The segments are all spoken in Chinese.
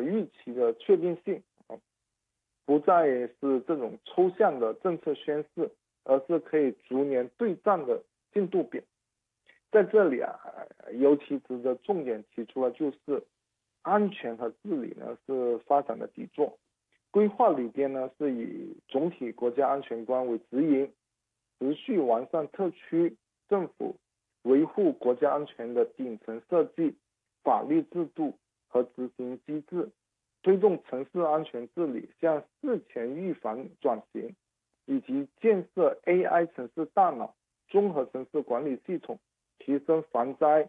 预期的确定性，不再是这种抽象的政策宣示，而是可以逐年对战的进度表。在这里尤其值得重点提出的就是安全和治理呢是发展的底座。规划里边呢是以总体国家安全观为指引，持续完善特区政府维护国家安全的顶层设计、法律制度和执行机制，推动城市安全治理向事前预防转型，以及建设 AI 城市大脑、综合城市管理系统，提升防灾、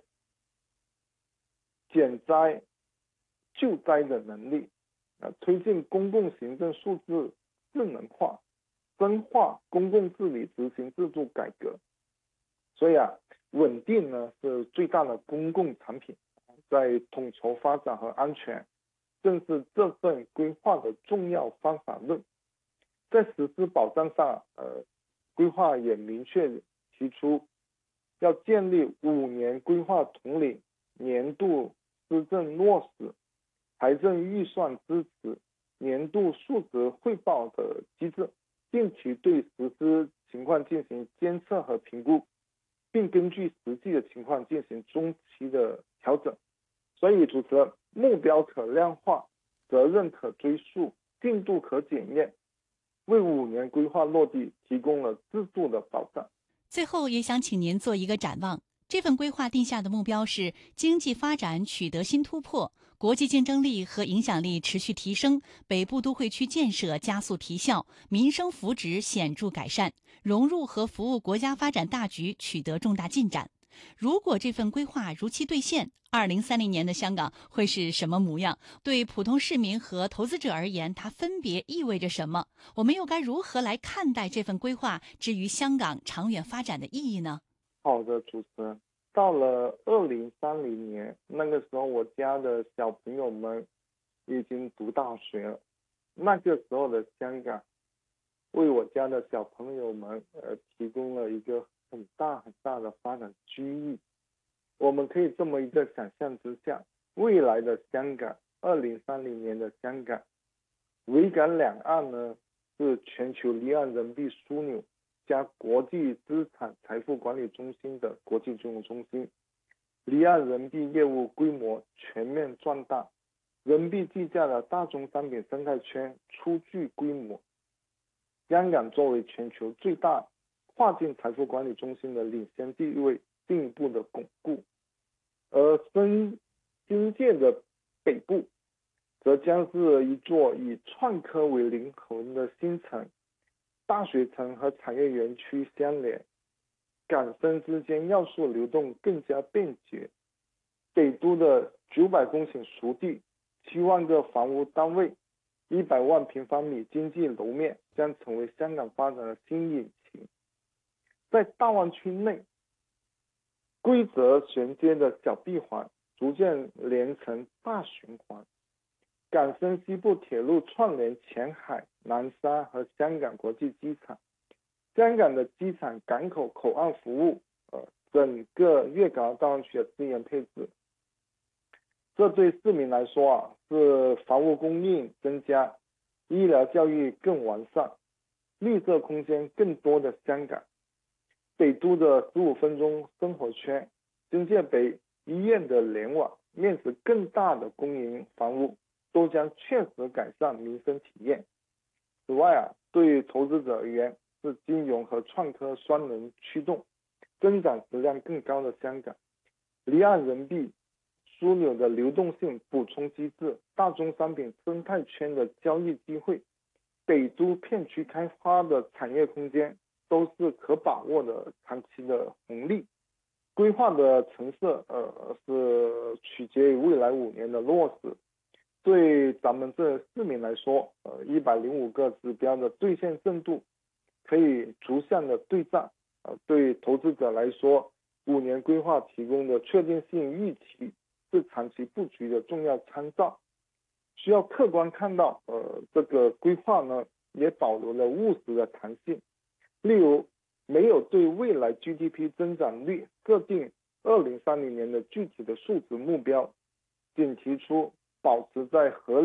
减灾、救灾的能力，推进公共行政数字智能化，深化公共治理执行制度改革。所以稳定呢是最大的公共产品，在统筹发展和安全，正是这份规划的重要方法论。在实施保障上，规划也明确提出要建立5年规划统领、年度施政落实、财政预算支持、年度述职汇报的机制，定期对实施情况进行监测和评估，并根据实际的情况进行中期的调整。所以主持人，目标可量化，责任可追溯，进度可检验，为5年规划落地提供了制度的保障。 最后也想请您做一个展望，这份规划定下的目标是经济发展取得新突破，国际竞争力和影响力持续提升，北部都会区建设加速提效，民生福祉显著改善，融入和服务国家发展大局取得重大进展。如果这份规划如期兑现，2030年的香港会是什么模样？对普通市民和投资者而言，它分别意味着什么？我们又该如何来看待这份规划之于香港长远发展的意义呢？ 好的，主持人，到了2030年，那个时候我家的小朋友们已经读大学了。那个时候的香港为我家的小朋友们提供了一个很大很大的发展机遇。我们可以这么一个想象之下，未来的香港，2030年的香港，维港两岸呢是全球离岸人民币枢纽加国际资产财富管理中心的国际金融中心，离岸人民币业务规模全面壮大，人民币计价的大宗商品生态圈初具规模。香港作为全球最大跨境财富管理中心的领先地位进一步的巩固，而新建的北部则将是一座以创科为灵魂的新城，大学城和产业园区相连，港深之间要素流动更加便捷。北都的900公顷熟地，7万个房屋单位，100万平方米经济楼面将成为香港发展的新引擎。在大湾区内，规则衔接的小闭环逐渐连成大循环，港深西部铁路串联前海、南沙和香港国际机场，香港的机场、港口、口岸服务，整个粤港澳大湾区的资源配置，这对市民来说是房屋供应增加、医疗教育更完善、绿色空间更多的香港。北都的15分钟生活圈、新界北医院的联网、面积更大的公营房屋，都将确实改善民生体验。此外对投资者而言，是金融和创科双轮驱动，增长质量更高的香港。离岸人民币枢纽的流动性补充机制、大宗商品生态圈的交易机会、北都片区开发的产业空间，都是可把握的长期的红利。规划的成色是取决于未来5年的落实。对咱们这市民来说，105个指标的兑现正度可以逐项的对战。对投资者来说，5年规划提供的确定性预期是长期布局的重要参照。需要客观看到，这个规划呢也保留了务实的弹性。例如，没有对未来 GDP 增长率设定2030年的具体的数值目标，仅提出保持在合理